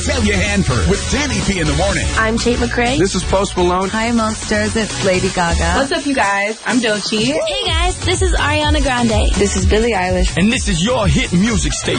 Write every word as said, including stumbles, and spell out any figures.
Celia Hanford with Danny P in the morning. I'm Tate McRae. This is Post Malone. Hi, Monsters. It's Lady Gaga. What's up, you guys? I'm Doechii. Hey, guys. This is Ariana Grande. This is Billie Eilish. And this is your hit music station.